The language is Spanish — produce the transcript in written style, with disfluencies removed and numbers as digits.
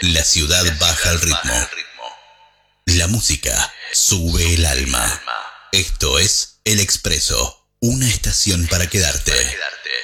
La ciudad baja el ritmo. La música sube el alma. Esto es El Expreso, una estación para quedarte.